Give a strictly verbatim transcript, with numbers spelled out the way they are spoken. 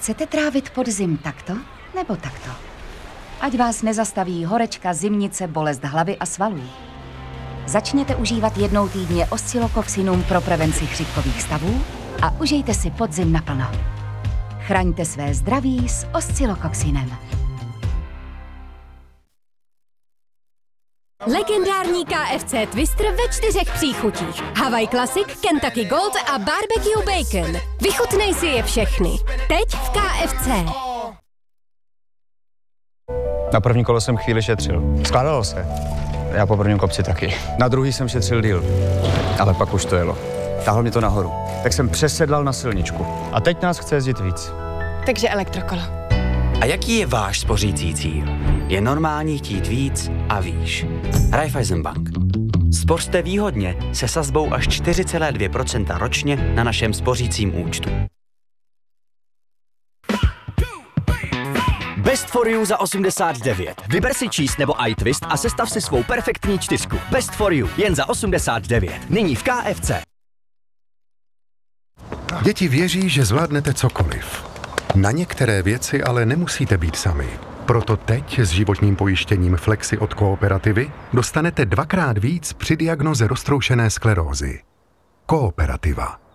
Chcete trávit podzim takto nebo takto? Ať vás nezastaví horečka, zimnice, bolest hlavy a svalů. Začněte užívat jednou týdně Oscillococcinum pro prevenci chřipkových stavů a užijte si podzim naplno. Chraňte své zdraví s Oscillococcinem. Legendární K F C Twister ve čtyřech příchutích. Hawaii Classic, Kentucky Gold a Barbecue Bacon. Vychutnej si je všechny. Teď v K F C. Na první kolo jsem chvíli šetřil. Skládalo se. Já po prvním kopci taky. Na druhý jsem šetřil díl. Ale pak už to jelo. Táhlo mě to nahoru. Tak jsem přesedlal na silničku. A teď nás chce jezdit víc. Takže elektrokolo. A jaký je váš spořící cíl? Je normální chtít víc a výš. Raiffeisenbank. Spořte výhodně se sazbou až čtyři celá dvě procenta ročně na našem spořícím účtu. Best for you za osmdesát devět. Vyber si cheese nebo iTwist a sestav si svou perfektní čtyřku. Best for you, jen za osmdesát devět. Nyní v K F C. Děti věří, že zvládnete cokoliv. Na některé věci ale nemusíte být sami. Proto teď s životním pojištěním Flexi od Kooperativy dostanete dvakrát víc při diagnoze roztroušené sklerózy. Kooperativa.